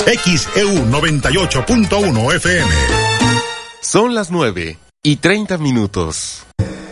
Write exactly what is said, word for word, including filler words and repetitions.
X E U noventa y ocho punto uno F M. Son las nueve y treinta minutos.